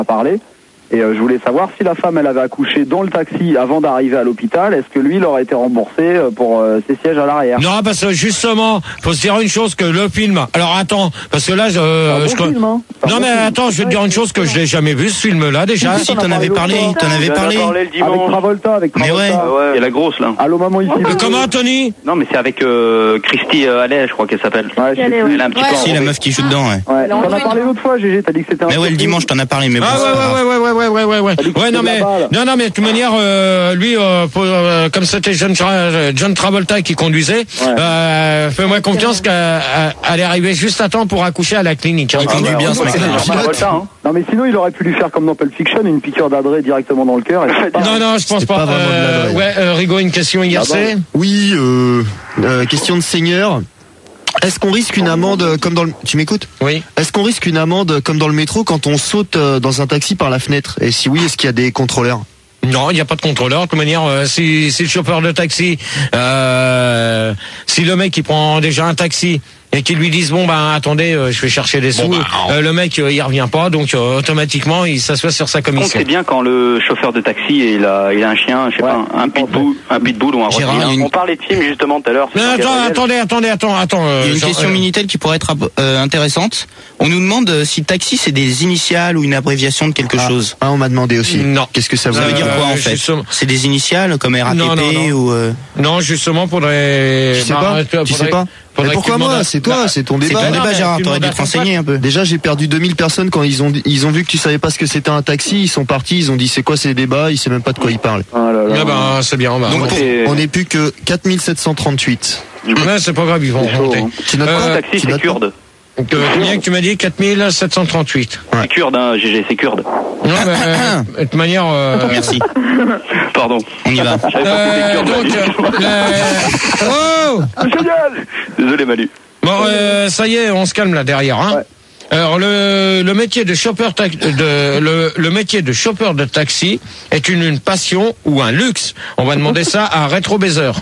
a parlé. Et je voulais savoir si la femme, elle avait accouché dans le taxi avant d'arriver à l'hôpital, est-ce que lui, il aurait été remboursé pour ses sièges à l'arrière? Non, parce que justement, faut se dire une chose que le film. Alors attends, parce que là, film, hein. Non mais attends, je vais te dire une chose que je l'ai jamais vu ce film-là déjà. Si t'en avais parlé, Avec Travolta, Mais ouais. Il y a la grosse là. Allô maman ici. Comment Tony? Non mais c'est avec Christy Allais, je crois qu'elle s'appelle. Ouais, Elle a un petit peu Si, la meuf qui joue dedans, ouais. Ouais, t'en as parlé l'autre fois, GG, t'as dit que c'était un... Mais ouais, le dimanche, t'en as parlé, mais bon. Ah ouais. Ouais, non mais de toute manière, lui, comme c'était John Travolta qui conduisait, fais-moi confiance qu'elle est arrivée juste à temps pour accoucher à la clinique. Il conduit bien ce mec-là. Non mais sinon il aurait pu lui faire comme dans Pulp Fiction, une piqûre d'adresse directement dans le cœur. Non, je pense pas. Rigaud, une question IRC. Oui, question de seigneur. Est-ce qu'on risque une amende comme dans le... Tu m'écoutes? Oui. Est-ce qu'on risque une amende comme dans le métro quand on saute dans un taxi par la fenêtre? Et si oui, est-ce qu'il y a des contrôleurs? Non, il n'y a pas de contrôleur. De toute manière, si le chauffeur de taxi, si le mec il prend déjà un taxi et qu'ils lui disent bon attendez, je vais chercher des sous, le mec il revient pas, donc automatiquement il s'assoit sur sa commission. C'est bien quand le chauffeur de taxi il a un chien, je sais pas, un pitbull ou un rottweiler. On parlait de film justement tout à l'heure. Attendez. Il y a une question Minitel qui pourrait être intéressante. On nous demande si taxi c'est des initiales ou une abréviation de quelque chose. On m'a demandé aussi. Non. Qu'est-ce que ça Ça veut dire quoi en fait? C'est des initiales comme RATP non. ou Non, justement faudrait. Tu sais pas. Mais pourquoi moi? C'est toi, c'est ton débat. C'est ton débat, Gérard, t'aurais dû te renseigner un peu. Déjà, j'ai perdu 2000 personnes quand ils ont vu que tu savais pas ce que c'était un taxi, ils sont partis, ils ont dit c'est quoi ces débats, ils savent même pas de quoi ils parlent. C'est bien. Donc on n'est plus que 4738. Ouais, c'est pas grave, ils vont remonter. Tu notes quoi? Taxi c'est kurde. Combien que tu m'as dit? 4738. C'est kurde, hein, GG, c'est kurde. Non, mais de toute manière. Merci. Pardon. On y va. Génial. Désolé Manu. Bon, ça y est, on se calme là derrière. Hein. Ouais. Alors le métier de chauffeur le métier de chauffeur de taxi est une passion ou un luxe? On va demander ça à Rétro Baiser.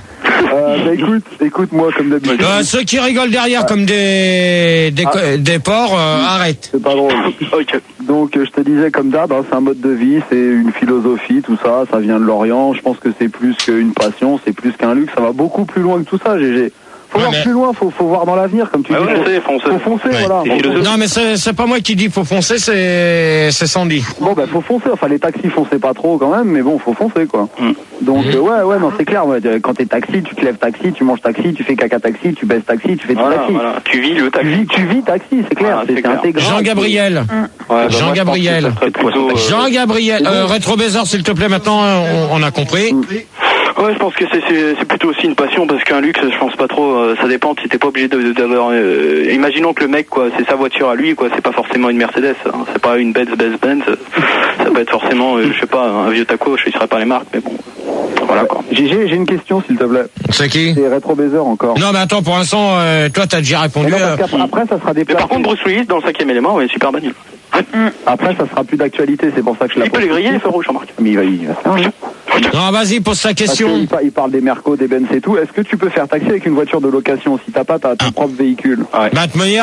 Écoute moi comme d'habitude. Ceux qui rigolent derrière comme des porcs, arrête. C'est pas drôle. Ok. Donc je te disais comme d'hab, c'est un mode de vie, c'est une philosophie, tout ça, ça vient de l'Orient. Je pense que c'est plus qu'une passion, c'est plus qu'un luxe, ça va beaucoup plus loin que tout ça, GG. Faut voir plus loin, faut voir dans l'avenir, comme tu dis. Faut foncer, voilà. Non, mais c'est pas moi qui dis faut foncer, c'est Sandy. Bon, faut foncer. Enfin, les taxis foncez pas trop quand même, mais bon, faut foncer, quoi. Donc, non, c'est clair. Ouais, quand t'es taxi, tu te lèves taxi, tu manges taxi, tu fais caca taxi, tu baisses taxi, tu fais tout taxi. Voilà. Tu vis le taxi. Tu vis taxi, c'est clair. C'est intégré. Jean-Gabriel. Jean-Gabriel. Jean-Gabriel. Rétro Baiser, s'il te plaît, maintenant, on a compris. Ouais, je pense que c'est plutôt aussi une passion parce qu'un luxe, je pense pas trop. Ça dépend. Si t'es pas obligé d'avoir. Imaginons que le mec, quoi, c'est sa voiture à lui, quoi. C'est pas forcément une Mercedes. Hein, c'est pas une Benz. Ça peut être forcément, je sais pas, un vieux taco. Je ne saurais pas les marques, mais bon. Voilà quoi. J'ai une question s'il te plaît. C'est qui? C'est Rétro Baiser encore. Non mais attends, pour l'instant, toi t'as déjà répondu. Après ça sera des. Mais par contre Bruce Willis dans le 5e élément, ouais, super bagnole. Après ça sera plus d'actualité, c'est pour ça que je la. Il peut les griller les feux rouges, Jean-Marc. Mais il va faire. Non, vas-y, pose ta question. Il parle des Merco, des Benz et tout. Est-ce que tu peux faire taxi avec une voiture de location si t'as pas ton propre véhicule? Ouais. De toute manière,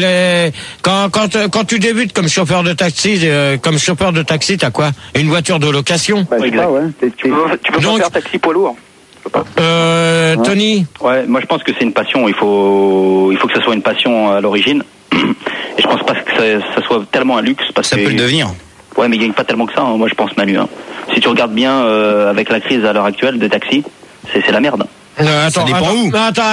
quand tu débutes comme chauffeur de taxi, t'as quoi? Une voiture de location? Exact. Tu peux pas faire taxi poids lourd. Tony? Ouais, moi je pense que c'est une passion. Il faut que ça soit une passion à l'origine. Et je pense pas que ça soit tellement un luxe parce que ça peut le devenir. Ouais, mais il gagne pas tellement que ça. Moi je pense, Manu. Si tu regardes bien avec la crise à l'heure actuelle des taxis, c'est la merde. Ça dépend où.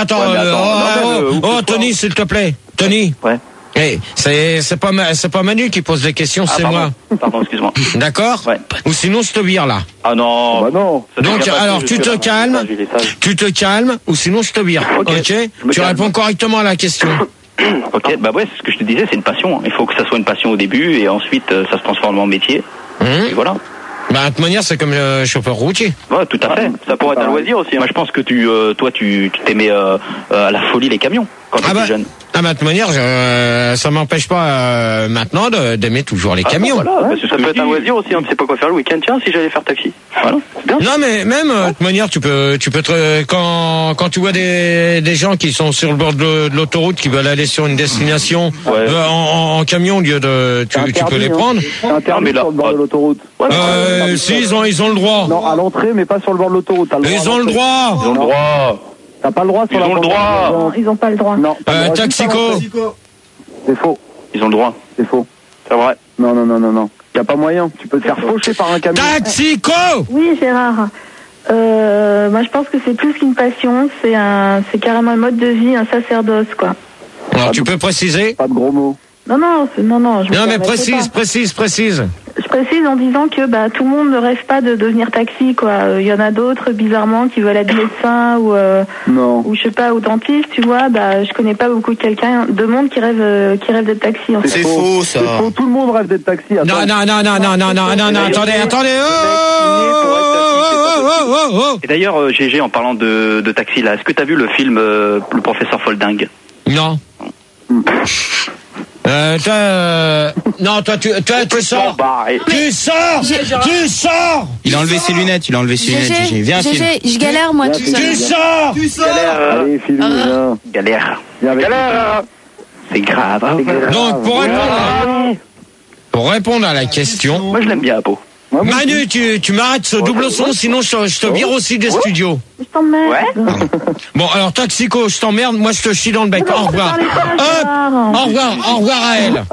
Attends. Tony, s'il te plaît. Tony. Ouais. Hey, c'est pas Manu qui pose des questions, c'est moi. Pardon, excuse-moi. D'accord? Ouais. Ou sinon je te vire là. Ah non. Bah non. Donc alors tu te calmes, ou sinon je te vire. Ok. Tu réponds correctement à la question. Ok, bah ouais, c'est ce que je te disais, c'est une passion. Il faut que ça soit une passion au début et ensuite ça se transforme en métier. Et voilà. Bah, de toute manière, c'est comme le chauffeur routier. Ouais, tout à fait. Ça pourrait être un loisir aussi. Moi, je pense que toi, tu t'aimais à la folie les camions quand tu étais jeune. Ah, de toute manière, ça m'empêche pas maintenant d'aimer toujours les camions. Voilà, parce que ça peut être un loisir aussi, on ne sait pas quoi faire le week-end. Tiens, si j'allais faire taxi. Voilà, c'est bien. Non, mais même de toute manière, tu peux quand tu vois des gens qui sont sur le bord de l'autoroute, qui veulent aller sur une destination en camion au lieu de, tu peux les prendre. C'est interdit sur le bord de l'autoroute. Si ils ont le droit. Non, à l'entrée, mais pas sur le bord de l'autoroute. Ils ont le droit. Ils ont le droit. T'as pas le droit sur la bande. Non, ils ont pas le droit. Non. Taxico. C'est faux. Ils ont le droit. C'est faux. C'est vrai. Non. Y a pas moyen. Tu peux te faire faucher par un camion. Taxico. Oui, Gérard. Moi, je pense que c'est plus qu'une passion. C'est carrément un mode de vie, un sacerdoce, quoi. Alors, tu peux préciser? Pas de gros mots. Non. Non, mais précise. Je précise en disant que tout le monde ne rêve pas de devenir taxi, quoi. Il y en a d'autres, bizarrement, qui veulent être médecin ou je sais pas, ou dentiste, tu vois. Je connais pas beaucoup de monde qui rêve d'être taxi. En fait. C'est faux, ça. C'est faux. Tout le monde rêve d'être taxi. Non. Attendez. Et d'ailleurs, GG, en parlant de taxi, là, est-ce que t'as vu le film Le Professeur Folding? Non. Toi, tu sors. Tu sors. Il a enlevé ses lunettes, GG. Viens, GG, je galère, moi, tout seul. Tu sors. Galère. Allez, file-nous, Galère. Galère. C'est grave. Donc, pour répondre à la question. Moi, je l'aime bien, Apo. Manu, tu m'arrêtes ce double son, sinon je te vire aussi des studios. Je t'emmerde. Ouais. Bon, alors Taxico, je t'emmerde, moi je te chie dans le bec. Au revoir. Au revoir à elle.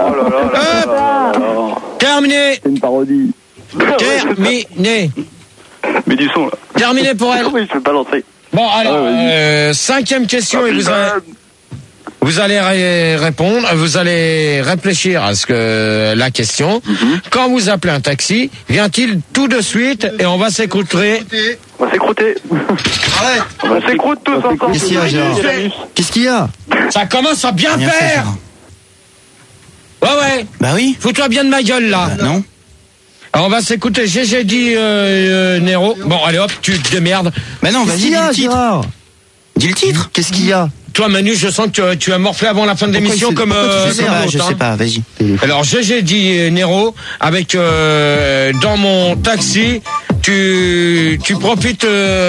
Terminé. C'est une parodie. Terminé. Mais du son, là. Terminé pour elle. Oui, je peux pas lancer. Bon, alors, 5e question et vous allez répondre, vous allez réfléchir à la question. Quand vous appelez un taxi, vient-il tout de suite et on va s'écouter. On va s'écrouter. On s'écroute tous ensemble. Qu'est-ce qu'il y a, Gérard? Qu'est-ce qu'il y a? Ça commence à bien faire. Ouais. Bah oui. Fous-toi bien de ma gueule, là. Non. Alors, on va s'écouter GG dit Nero. Bon, allez hop, tu te démerdes. Bah non, vas-y, dis le titre. Dis le titre. Qu'est-ce qu'il y a? Toi, Manu, je sens que tu as morflé avant la fin de l'émission comme... Je sais pas, vas-y. Alors, GG dit Nero, avec dans mon taxi, tu prolites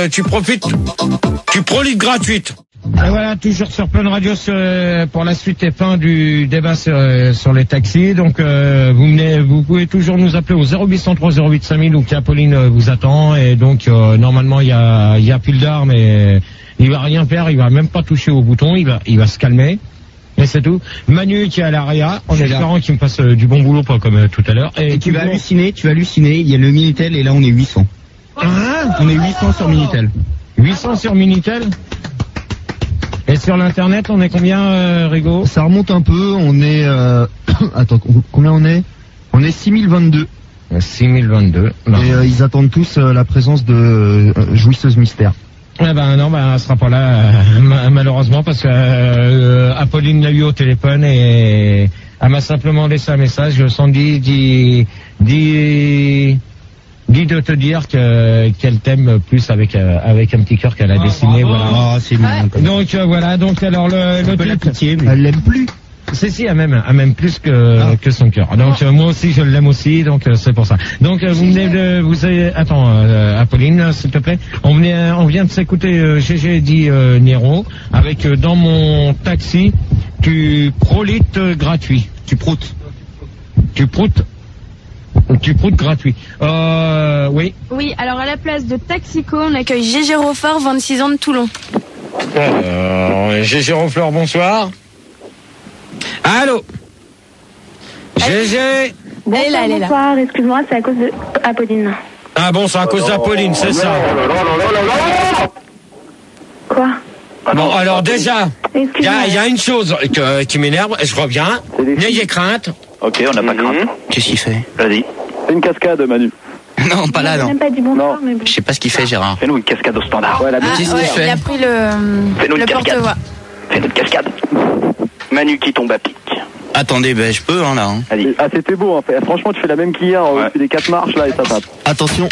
gratuite. Et voilà, toujours sur Plein Radio pour la suite et fin du débat sur les taxis. Donc, vous pouvez toujours nous appeler au 0803 08 5000 où Apolline vous attend. Et donc, normalement, il y a pile d'armes mais il va rien faire, il va même pas toucher au bouton, il va se calmer. Et c'est tout. Manu qui est à l'ARIA, en espérant qu'il me fasse du bon boulot, pas comme tout à l'heure. Et tu vas halluciner, il y a le Minitel et là on est 800. On est 800 sur Minitel. 800 sur Minitel? Et sur l'internet, on est combien, Rigo? Ça remonte un peu, on est... Attends, combien on est? On est 6022. 6022. Et ils attendent tous la présence de Jouisseuse Mystère. Non, elle sera pas là, malheureusement, parce que Apolline l'a eu au téléphone et elle m'a simplement laissé un message. Sandy dit de te dire qu'elle t'aime plus avec un petit cœur qu'elle a dessiné. Voilà. C'est mignon. Donc voilà. Donc alors le pitié, mais... Elle l'aime plus. Si, elle m'aime plus que son cœur. Donc moi aussi je l'aime aussi, donc c'est pour ça. Donc Apolline, s'il te plaît, on vient de s'écouter GG dit Nero avec dans mon taxi, tu prolites gratuit. Tu proutes gratuit. Oui. Oui, alors à la place de Taxico, on accueille GG Roffeur, 26 ans de Toulon. GG Roffeur, bonsoir. Allô, GG. Bonsoir, excuse-moi, c'est à cause de Apolline. Ah bon, c'est à cause d'Apolline, c'est ça. Quoi? Bon, alors déjà, il y a une chose qui m'énerve, je reviens, n'ayez crainte. Ok, on n'a pas crainte. Qu'est-ce qu'il fait? Vas-y. C'est une cascade, Manu. Non, pas là, non. Même pas dit bonsoir, mais bon. Je sais pas ce qu'il fait, Gérard. Fais-nous une cascade au standard. Ouais, Il a pris le porte-voix. Fais-nous une cascade. Manu qui tombe à pic. Attendez, ben je peux là. Allez. Ah, c'était beau. Hein. Franchement, tu fais la même qu'hier. Tu fais des 4 marches là et ça tape. Attention.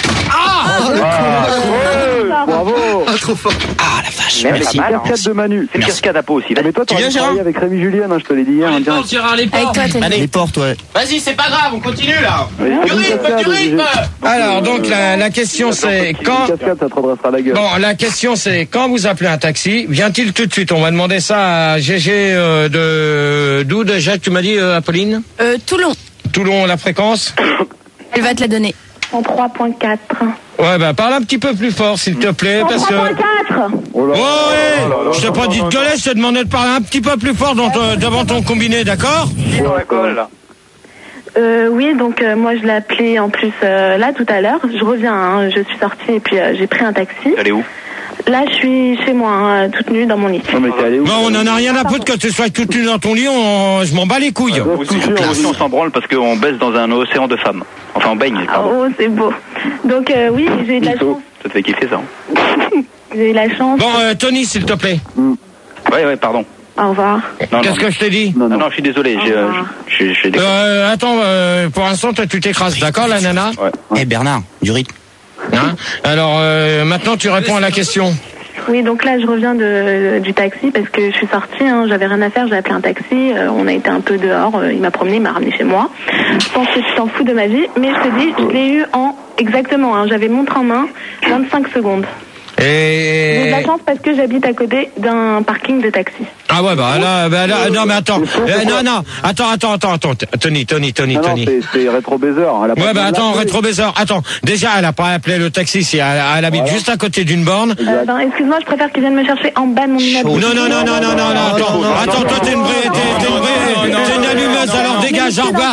Bravo. Trop fort. Ah la vache. Merci. C'est le cascade de Manu. C'est le cascade à peau aussi. Mais toi, tu viens travailler avec Rémi Julien, je te l'ai dit hier. Les portes, Les portes, ouais. Vas-y, c'est pas grave, on continue là. Du rythme. Alors, donc la question c'est quand. Cascade, ça te redressera la gueule. Bon, la question c'est quand vous appelez un taxi, vient-il tout de suite? On va demander ça à GG d'où déjà tu m'as dit, Apolline? Toulon. Toulon, la fréquence? Elle va te la donner. En 3.4. Ouais, bah parle un petit peu plus fort, s'il te plaît, parce que. 3.4. Oh là. Ouais, je t'ai pas dit de gueuler, je t'ai demandé de parler un petit peu plus fort devant ton combiné, d'accord? Dans la colle, là. Oui, donc moi je l'ai appelé en plus là tout à l'heure. Je reviens, hein, je suis sortie et puis j'ai pris un taxi. Elle est où? Là, je suis chez moi, hein, toute nue dans mon lit. Non, mais t'es allé où? Bon, on en a rien à foutre que tu sois toute nue dans ton lit, je m'en bats les couilles. Aussi, on s'en branle parce qu'on baisse dans un océan de femmes. Enfin, on baigne, pardon. Oh, c'est beau. Donc oui, j'ai eu de la chance. Ça te fait kiffer, ça. J'ai eu la chance. Bon, Tony, s'il te plaît. Ouais, pardon. Au revoir. Qu'est-ce que je t'ai dit? Non, je suis désolé. J'ai des... Attends, pour l'instant, toi, tu t'écrases, d'accord, la nana? Ouais. Eh Bernard, du rythme. Hein? Alors, maintenant, tu réponds à la question. Oui, donc là, je reviens du taxi parce que je suis sortie, hein, j'avais rien à faire, j'ai appelé un taxi, on a été un peu dehors, il m'a promené, il m'a ramené chez moi. Je pense que tu t'en fous de ma vie, mais je te dis, je l'ai eu en, exactement, hein, j'avais montre en main, 25 secondes. J'ai de la chance parce que j'habite à côté d'un parking de taxi. Ah ouais, bah là, non, mais attends. Non, attends. Tony. Non, c'est rétro-baiser. Ouais, bah attends, rétro-baiser. Attends, déjà, elle a pas appelé le taxi si elle habite juste à côté d'une borne. Excuse-moi, je préfère qu'ils viennent me chercher en bas de mon immeuble. Non, attends, toi, t'es une allumeuse, alors dégage, au revoir.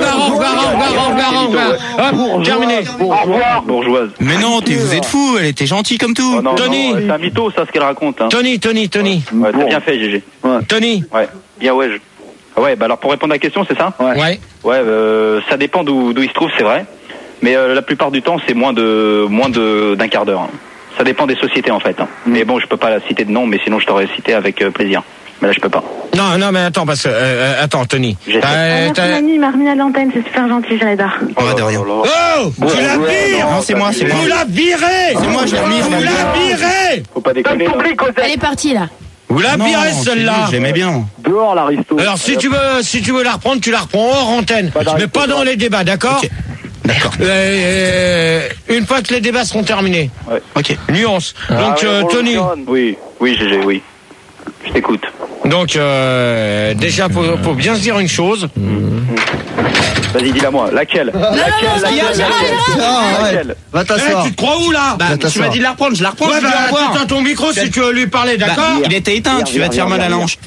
Hop, terminé. Au revoir, bourgeoise. Mais non, vous êtes fous, elle était gentille comme tout. Non, Tony. c'est un mytho, ça, ce qu'elle raconte. Hein. Tony. Ouais, t'as bien fait, GG. Ouais. Tony. Ouais. Bien, ouais. Ouais, bah alors pour répondre à la question, c'est ça? Ouais. Ouais, ça dépend d'où il se trouve, c'est vrai. Mais la plupart du temps, c'est moins d'un quart d'heure. Hein. Ça dépend des sociétés, en fait. Hein. Mais bon, je peux pas la citer de nom, mais sinon je t'aurais cité avec plaisir. Mais là, je peux pas. Non, mais attends, parce que attends, Tony. Merci Manu, il m'a remis à l'antenne, c'est super gentil, j'adore. Oh, de rien. Oh, tu la vires. Non, c'est moi. Vous la virez. C'est moi, je l'ai remis. Vous la virez. Faut pas déconner. Elle est partie là. Vous la virez celle-là. Je l'aimais bien. Dehors, l'aristo. Alors si tu veux la reprendre, tu la reprends hors antenne, mais pas dans les débats, d'accord? Ok. D'accord. Une fois que les débats seront terminés. Ouais. Ok. Nuance. Donc Tony. Oui, GG, oui. Je t'écoute. Donc déjà faut bien se dire une chose. Vas-y, dis-la moi. Laquelle? Laquelle? Va t'asseoir. Tu te crois où là? Tu m'as dit de la reprendre, je la reprends. Ouais, tu as ton micro si tu veux lui parler, d'accord? Il était éteint, tu vas te faire mal à la hanche.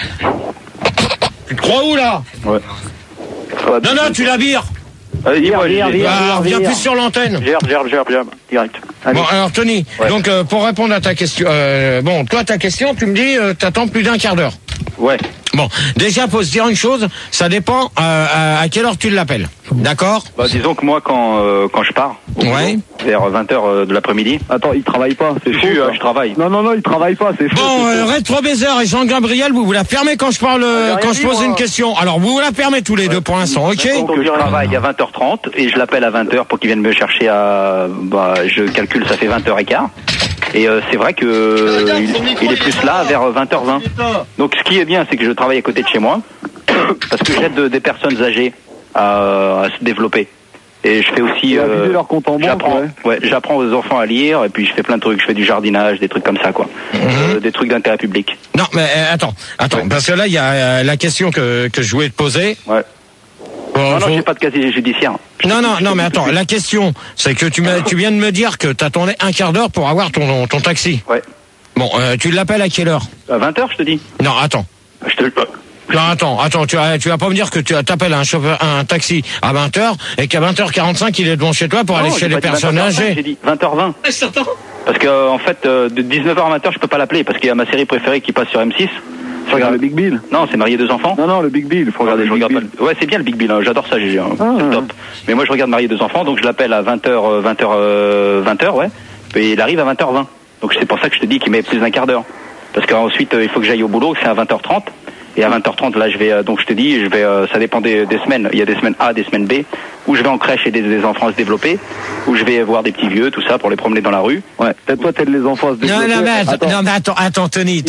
Tu te crois où là? Ouais. Non, tu la vires. Viens plus sur l'antenne. Gère, direct. Bon, alors Tony, donc pour répondre à ta question, toi ta question, tu me dis, t'attends plus d'un quart d'heure. Ouais. Bon, déjà faut se dire une chose, ça dépend à quelle heure tu l'appelles, d'accord? Bah disons que moi quand je pars, vers 20h de l'après-midi. Attends, il travaille pas, c'est faux. Je travaille. Non, il travaille pas, c'est faux. Bon, Rétro Baiser et Jean-Gabriel, vous la fermez quand je parle, quand je pose une question. Alors vous la fermez tous les deux pour l'instant, ok? Donc je travaille à 20h30 et je l'appelle à 20h pour qu'il vienne me chercher à, je calcule, ça fait 20h15. Et c'est vrai que il est plus là vers 20h20. Donc ce qui est bien, c'est que je travaille à côté de chez moi parce que j'aide des personnes âgées à se développer. Et je fais aussi leur compte en banque, j'apprends aux enfants à lire et puis je fais plein de trucs, je fais du jardinage, des trucs comme ça quoi. Des trucs d'intérêt public. Non, mais attends, parce que là il y a la question que je voulais te poser. Ouais. Non, j'ai pas de casier judiciaire. Non, mais attends, la question, c'est que tu viens de me dire que t'attendais un quart d'heure pour avoir ton taxi. Ouais. Bon, tu l'appelles à quelle heure? À 20h, je te dis. Non, attends. Non, attends, tu vas pas me dire que tu t'appelles un taxi à 20h et qu'à 20h45 il est devant chez toi pour aller chez les personnes âgées. J'ai dit 20h20. Parce que en fait, de 19h à 20h, je peux pas l'appeler parce qu'il y a ma série préférée qui passe sur M6. Tu regardes le Big Bill? Non, c'est Marié 2 enfants. Non, le Big Bill, il faut regarder le Big Bill. Ouais, c'est bien le Big Bill, hein. J'adore ça, GG. C'est top. Mais moi, je regarde Marié 2 enfants, donc je l'appelle à 20h, ouais. Et il arrive à 20h20. Donc c'est pour ça que je te dis qu'il met plus d'un quart d'heure. Parce qu'ensuite, il faut que j'aille au boulot, c'est à 20h30. Et à 20h30, là, je vais, donc je te dis, ça dépend des semaines. Il y a des semaines A, des semaines B, où je vais en crèche aider des enfants à se développer, où je vais voir des petits vieux, tout ça, pour les promener dans la rue. Ouais. Peut-être toi, t'aides les enfants à se développer. Non, mais attends, Tony.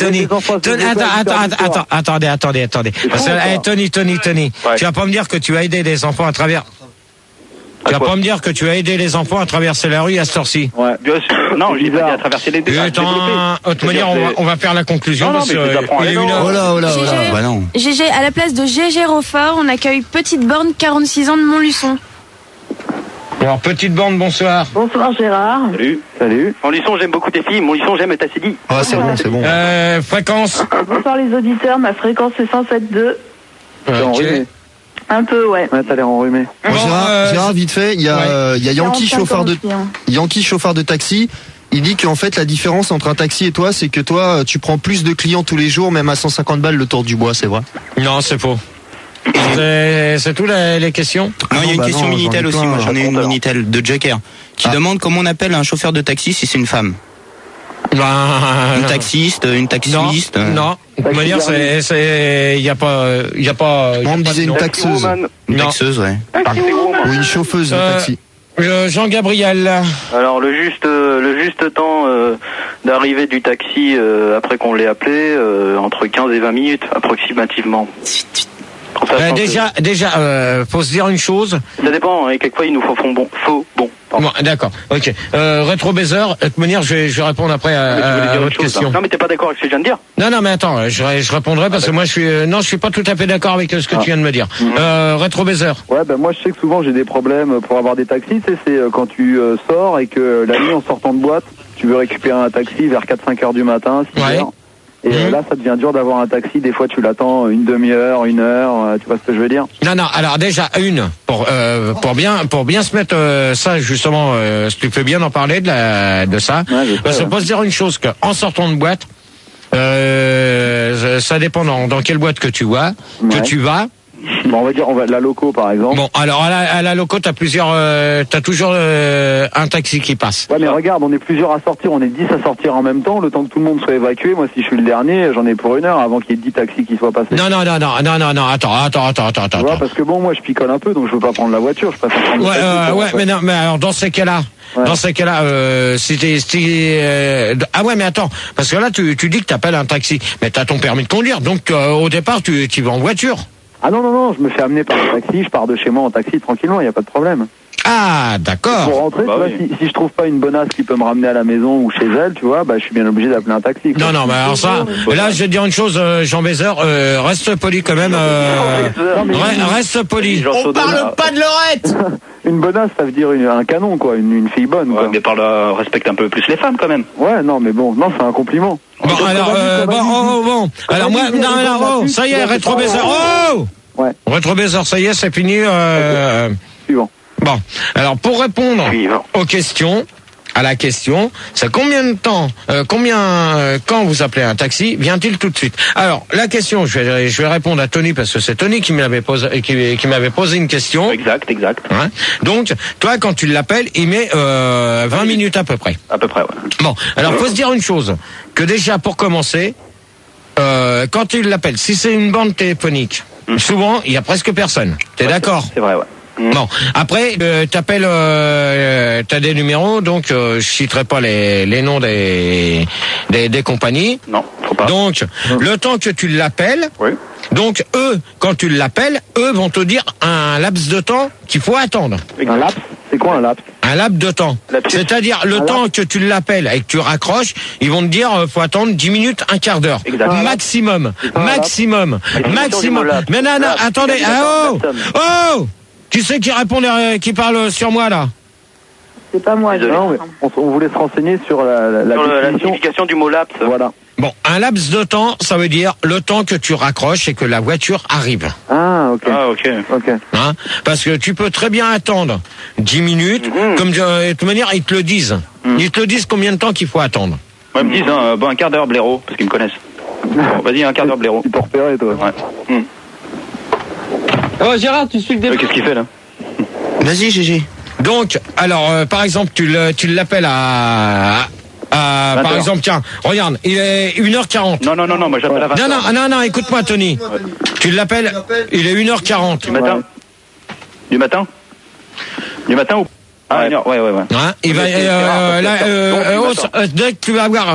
Attendez. Parce que, Tony. Ouais. Tu vas pas me dire que tu as aidé les enfants à travers. Tu vas pas me dire que tu as aidé les enfants à traverser la rue à cette heure-ci. Ouais. Non, je dis pas à traverser les deux. De toute manière, on va faire la conclusion. Non, mais tu apprends il est 1h. Oh là. Bah non. GG, à la place de GG Roffort, on accueille Petite Borne, 46 ans de Montluçon. Alors, Petite Borne, bonsoir. Bonsoir Gérard. Salut. Montluçon, j'aime beaucoup tes filles. Montluçon, j'aime ta CD. Ah, c'est bon. Fréquence. Bonsoir les auditeurs, ma fréquence est 107.2. Ok. Un peu, ouais. Ouais, t'as l'air enrhumé. Bon, Gérard, vite fait, il y a Yankee, chauffeur de taxi. Il dit qu'en fait, la différence entre un taxi et toi, c'est que toi, tu prends plus de clients tous les jours, même à 150 balles le tour du bois, c'est vrai? Non, c'est faux. C'est tout les questions? Non, il y a une question Minitel aussi. Moi, j'en ai une Minitel de Joker qui demande comment on appelle un chauffeur de taxi si c'est une femme. Une taxiste, une taxiste. Non. De toute manière, il y a pas. On me disait une taxeuse. Une taxeuse, ouais. Ou une chauffeuse de taxi. Jean-Gabriel. Alors le juste temps d'arrivée du taxi après qu'on l'ait appelé, entre 15 et 20 minutes approximativement. Déjà, faut se dire une chose. Ça dépend, et quelquefois il nous font bon. Bon, d'accord, ok. Rétro baiser, de toute manière, je vais répondre après à votre question. Non, mais t'es pas d'accord avec ce que je viens de dire? Non, mais attends, je répondrai parce que moi, je suis pas tout à fait d'accord avec ce que tu viens de me dire. Rétro baiser. Ouais, ben moi, je sais que souvent, j'ai des problèmes pour avoir des taxis. Tu sais, c'est quand tu sors et que la nuit, en sortant de boîte, tu veux récupérer un taxi vers 4-5 heures du matin, 6 heures. Et là, ça devient dur d'avoir un taxi. Des fois, tu l'attends une demi-heure, 1 heure. Tu vois ce que je veux dire? Non. Alors déjà pour bien se mettre ça justement, si tu peux bien en parler de ça. Ouais, parce qu'on peut se dire une chose que en sortant de boîte, ça dépend dans quelle boîte que tu vas. Bon, on va dire la loco par exemple. Bon, alors à la loco, t'as toujours un taxi qui passe. Ouais, mais regarde, on est plusieurs à sortir, on est 10 à sortir en même temps, le temps que tout le monde soit évacué. Moi, si je suis le dernier, j'en ai pour 1 heure avant qu'il y ait 10 taxis qui soient passés. Non, attends. Tu vois, parce que bon, moi, je picole un peu, donc je veux pas prendre la voiture, je préfère prendre le taxi. Mais non, mais alors dans ces cas-là. Ouais. Dans ces cas-là, mais attends, parce que là, tu dis que t'appelles un taxi, mais t'as ton permis de conduire, donc au départ, tu vas en voiture. Ah non, je me fais amener par un taxi, je pars de chez moi en taxi tranquillement, il n'y a pas de problème. Ah, d'accord. Pour rentrer, tu vois, si je trouve pas une bonasse qui peut me ramener à la maison ou chez elle, tu vois, je suis bien obligé d'appeler un taxi. Quoi. Non, mais alors ça, là, je vais te dire une chose, Jean Bézeur, reste poli quand même. Reste poli. On parle pas de Lorette. Une bonasse, ça veut dire un canon, quoi, une fille bonne. Ouais, mais respecte un peu plus les femmes quand même. Ouais, non, mais bon, non, c'est un compliment. Bon, alors, alors moi, non, ça y est, Rétro Bézeur, ouais. Rétro Bézeur, ça y est, c'est fini. Suivant. Bon, alors pour répondre à la question, c'est combien de temps, quand vous appelez un taxi, vient-il tout de suite? Alors la question, je vais répondre à Tony parce que c'est Tony qui m'avait posé une question. Exact. Hein? Donc toi, quand tu l'appelles, il met 20 minutes à peu près. À peu près, ouais. Bon, alors faut se dire une chose, que déjà pour commencer, quand tu l'appelles, si c'est une bande téléphonique, souvent il y a presque personne. T'es d'accord? C'est vrai, ouais. Bon, après, t'appelles, t'as des numéros, donc je citerai pas les noms des compagnies. Non, faut pas. Donc, le temps que tu l'appelles, donc eux, quand tu l'appelles, eux vont te dire un laps de temps qu'il faut attendre. Un laps? C'est quoi un laps? Un laps de temps. C'est-à-dire le temps que tu l'appelles et que tu raccroches, ils vont te dire faut attendre 10 minutes, un quart d'heure. Maximum. Mais non, attendez. Qui c'est qui répond, qui parle sur moi là? C'est pas moi. Non, mais on voulait se renseigner sur la signification du mot laps. Voilà. Bon, un laps de temps, ça veut dire le temps que tu raccroches et que la voiture arrive. Ah, ok. Hein? Parce que tu peux très bien attendre 10 minutes, comme de toute manière, ils te le disent. Ils te le disent combien de temps qu'il faut attendre. Ouais, ils me disent un quart d'heure blaireau, parce qu'ils me connaissent. Bon, vas-y, un quart d'heure blaireau. Tu peux repérer, toi. Ouais. Oh Gérard, tu suis le débat. Qu'est-ce qu'il fait là? Vas-y, GG. Donc, alors, par exemple, tu l'appelles à Par exemple, tiens, regarde, il est 1h40. Non, moi j'appelle à 20h. Non, écoute-moi, Tony. Ouais. Tu l'appelles, il est 1h40. Du matin. Du matin ou Ah, ouais. Hein, il va, dès que tu vas avoir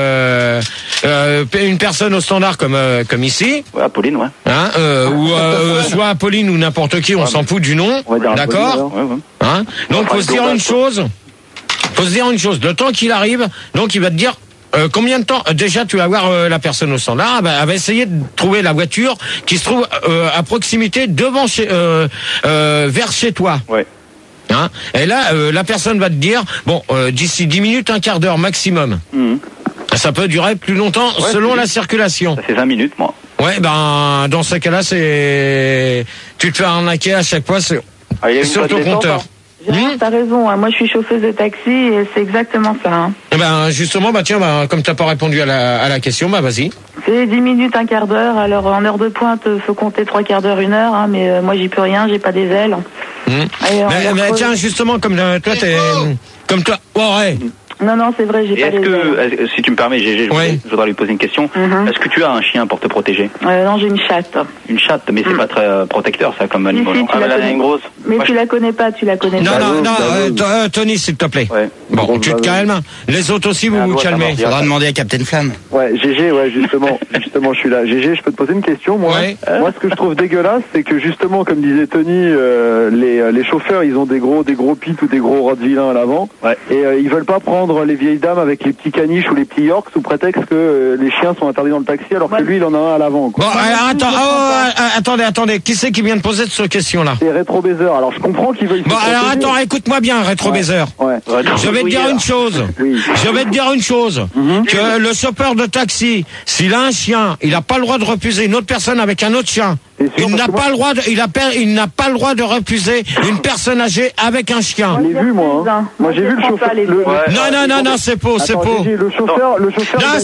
une personne au standard comme ici. Ouais, Apolline, ouais. Hein, soit Apolline ou n'importe qui, on s'en fout du nom. D'accord. Hein, donc faut se dire une chose. Le temps qu'il arrive, donc il va te dire. Combien de temps déjà tu vas voir la personne au standard? Elle va essayer de trouver la voiture qui se trouve à proximité devant vers chez toi. Ouais. Hein, et là, la personne va te dire, d'ici 10 minutes, un quart d'heure maximum. Ça peut durer plus longtemps selon la circulation. Ça fait 20 minutes, moi. Ouais, dans ce cas-là, tu te fais arnaquer à chaque fois, c'est sur ton compteur. T'as raison, hein. Moi je suis chauffeuse de taxi et c'est exactement ça. Hein. Et justement, comme t'as pas répondu à la question, vas-y. C'est 10 minutes, un quart d'heure. Alors en heure de pointe, faut compter 3 quarts d'heure, 1 heure, hein, mais moi j'y peux rien, j'ai pas des ailes. Mais tiens, justement, comme toi t'es... Comme toi... ouais. Non, c'est vrai, j'ai pas des ailes. Si tu me permets, GG, je voudrais lui poser une question. Est-ce que tu as un chien pour te protéger? Non, j'ai une chatte. Une chatte, mais c'est pas très protecteur, ça, comme animal. Si, elle est grosse. Mais tu la connais pas. Non, Tony, s'il te plaît. Ouais. Bon, tu te calmes. Les autres aussi, vous vous calmez. Il faudra demander à Captain Flamme. Ouais, GG, justement, je suis là. GG, je peux te poser une question, moi. Ouais. Moi, ce que je trouve dégueulasse, c'est que justement, comme disait Tony, les chauffeurs, ils ont des gros pits ou des gros rottweilers à l'avant. Ouais. Et ils veulent pas prendre les vieilles dames avec les petits caniches ou les petits yorks sous prétexte que les chiens sont interdits dans le taxi alors que lui il en a un à l'avant. Bon, alors, attendez, qui c'est qui vient de poser cette question-là? C'est Rétro Baiser. Alors je comprends qu'il veuille. Bon, alors attends, écoute-moi bien, Rétro Baiser. Ouais. Je vais te dire une chose. Que le chauffeur de taxi, s'il a un chien, il n'a pas le droit de refuser une autre personne avec un autre chien. Il n'a pas le droit de refuser une personne âgée avec un chien. Je l'ai vu, moi. Moi, j'ai vu le chauffeur. Non, c'est faux. Le chauffeur. Non,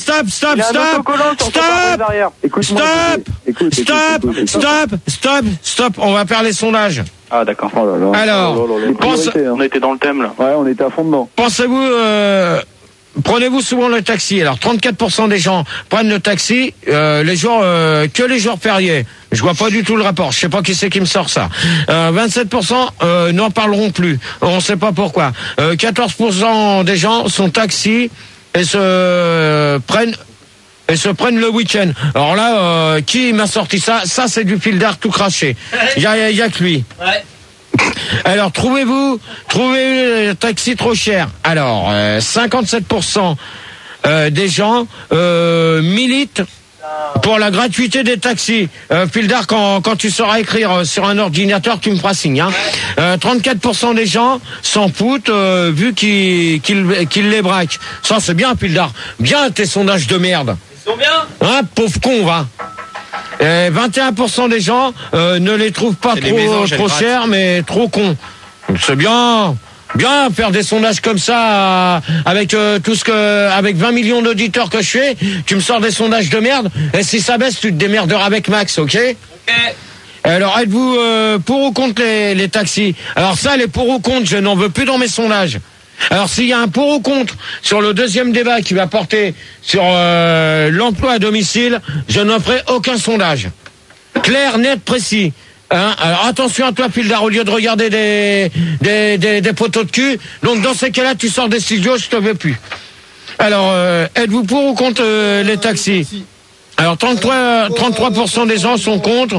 stop. On va faire les sondages. Ah, d'accord. Alors, on était dans le thème, là. Ouais, on était à fond dedans. Pensez-vous, prenez-vous souvent le taxi? Alors 34% des gens prennent le taxi que les jours fériés. Je vois pas du tout le rapport. Je sais pas qui c'est qui me sort ça. 27% n'en parleront plus. On sait pas pourquoi. 14% des gens sont taxis et se prennent le week-end. Alors là, qui m'a sorti ça? Ça, c'est du fil d'air tout craché. Il y a que lui. Ouais. Alors, trouvez le taxi trop cher. Alors, 57% des gens militent pour la gratuité des taxis. Pildar, quand tu sauras écrire sur un ordinateur, tu me feras signe. 34% des gens s'en foutent vu qu'ils les braquent. Ça, c'est bien, Pildar. Bien tes sondages de merde. Ils sont bien. Hein, pauvre con, va. 21% des gens ne les trouvent pas trop chers, mais trop cons. C'est bien faire des sondages comme ça avec avec 20 millions d'auditeurs que je fais. Tu me sors des sondages de merde. Et si ça baisse, tu te démerderas avec Max, ok? Alors, êtes-vous pour ou contre les taxis? Alors ça, les pour ou contre, je n'en veux plus dans mes sondages. Alors s'il y a un pour ou contre sur le deuxième débat qui va porter sur l'emploi à domicile, je n'en ferai aucun sondage. Clair, net, précis. Hein, alors attention à toi, Pildar, au lieu de regarder des poteaux de cul. Donc dans ces cas-là, tu sors des studios, je te veux plus. Alors, êtes-vous pour ou contre les taxis? Alors 33% des gens sont contre.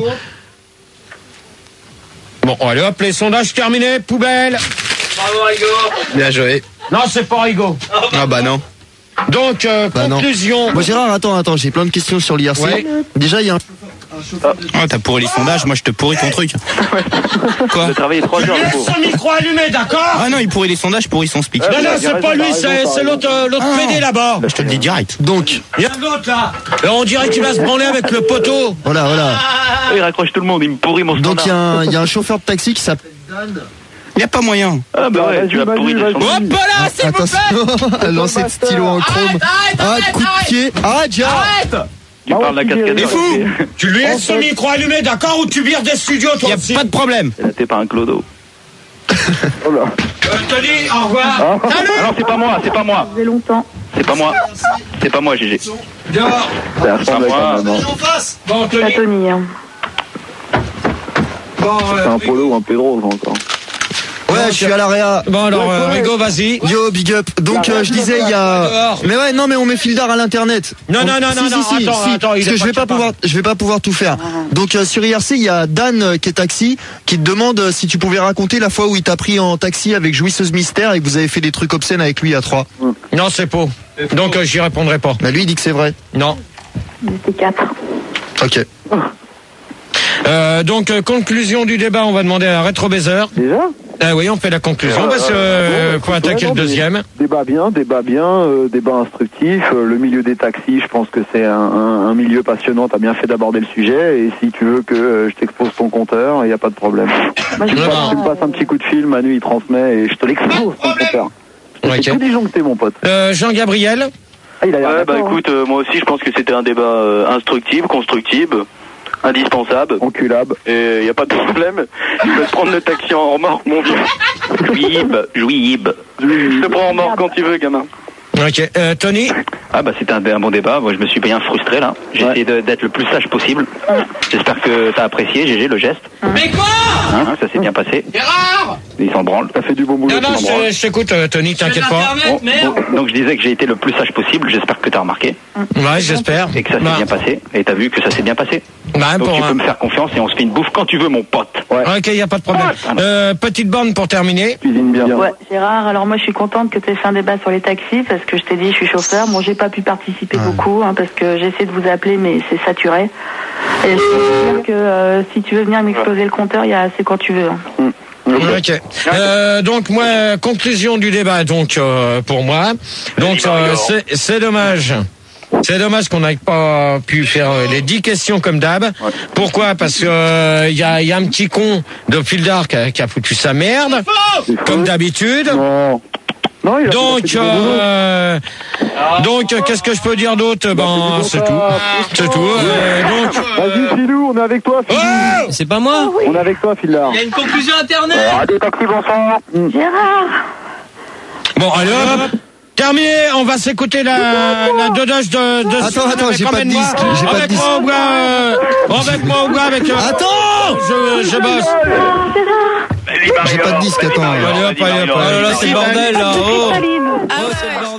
Bon, allez hop, les sondages terminés, poubelle. Bravo, Rigo. Bien joué. Non, c'est pas Rigo. Ah bah non. Donc, conclusion. Bon, Gérard, attends, j'ai plein de questions sur l'IRC. Ouais. Déjà, il y a un chauffeur de... t'as pourri les sondages, moi je te pourris ton truc. Quoi? J'ai travaillé 3 heures. Laisse son micro allumé, d'accord? Ah non, il pourrit les sondages, pourrit son speak. Non, c'est pas lui, c'est l'autre PD là-bas. Bah, je te le dis direct. Donc, il y a un autre là. Alors, on dirait qu'il va se branler avec le poteau. Voilà. Il raccroche tout le monde, il me pourrit mon standard. Donc, il y a un chauffeur de taxi qui s'appelle Dan. Il n'y a pas moyen. Ah bah ouais, tu vas pourrir des sondages. Hop là, s'il vous plaît. Elle lance cette stylo en chrome. Arrête, coup de pied. Arrête. Tu parles de la cascade. T'es fou. Tu lui laisses son micro allumé, d'accord? Ou tu vires des studios, toi aussi. Y a pas de problème. T'es pas un clodo. Tony, au revoir. Salut. Non, c'est pas moi. Ça faisait longtemps. C'est pas moi. C'est pas moi, GG. C'est pas moi. Bon, Tony. Tony. Hein. Bon, c'est un Polo ou un Pedro encore. Ouais, je suis à l'AREA. Bon alors, Rigo, vas-y. Yo, big up. Donc, je disais, il y a... Mais ouais, non, mais on met Fildar à l'internet. Non, attends, parce que je vais pas pouvoir tout faire. Donc, sur IRC, il y a Dan, qui est taxi, qui te demande si tu pouvais raconter la fois où il t'a pris en taxi avec Jouisseuse Mystère et que vous avez fait des trucs obscènes avec lui à 3. Non, c'est faux. Donc, j'y répondrai pas. Bah, lui, il dit que c'est vrai. Non. C'est 4. Ok. Donc, conclusion du débat, on va demander à Retro Baiser. Déjà oui, on fait la conclusion parce que faut attaquer le deuxième. Débat bien, débat instructif. Le milieu des taxis, je pense que c'est un milieu passionnant. T'as bien fait d'aborder le sujet. Et si tu veux que je t'expose ton compteur, il n'y a pas de problème. Tu me passes un petit coup de fil, Manu il transmet et je te l'expose ton compteur. C'est tout disjoncté, mon pote. Jean-Gabriel. Écoute, moi aussi je pense que c'était un débat instructif, constructif. Indispensable. Enculable. Et y a pas de problème. Je peux te prendre le taxi en remorque, mon vieux. Jouib. Je te prends en remorque quand tu veux, gamin. Ok. Tony. C'était un bon débat. Moi, je me suis bien frustré, là. J'ai essayé d'être le plus sage possible. J'espère que t'as apprécié, GG, le geste. Mais quoi ça s'est bien passé. Gérard Il s'en branle. T'as fait du bon boulot. Non, je t'écoute, Tony, t'inquiète pas. Donc, je disais que j'ai été le plus sage possible. J'espère que t'as remarqué. Ouais, j'espère. Et que ça s'est bien passé. Et t'as vu que ça s'est bien passé. Donc, tu peux me faire confiance et on se fait une bouffe quand tu veux, mon pote. Ouais. Ok, y a pas de problème. Petite borne pour terminer. Cuisine bien. Ouais, Gérard, alors moi je suis contente que tu aies fait un débat sur les taxis parce que je t'ai dit je suis chauffeur. Bon, j'ai pas pu participer beaucoup parce que j'essaie de vous appeler mais c'est saturé. Et je peux dire que si tu veux venir m'exploser le compteur, c'est quand tu veux. Ok. Donc moi, conclusion du débat. Donc pour moi, donc c'est dommage. C'est dommage qu'on n'ait pas pu faire les 10 questions comme d'hab. Ouais. Pourquoi ? Parce que y a un petit con de Fildar qui a foutu sa merde, comme d'habitude. Non, donc qu'est-ce que je peux dire d'autre ? C'est tout. C'est tout. Vas-y, Philou, on est avec toi, Philou. Oh, c'est pas moi. On est avec toi, Fildar. Il y a une conclusion internet. Radio Taxi, bonsoir. Gérard. Bon, allez hop. Terminé, on va s'écouter la dodoche de Attends, j'ai pas de disque. Avec moi au gars, avec Attends, je bosse. J'ai pas de disque, attends. Allez hop. Oh là là, c'est le bordel là. Oh, c'est le bordel.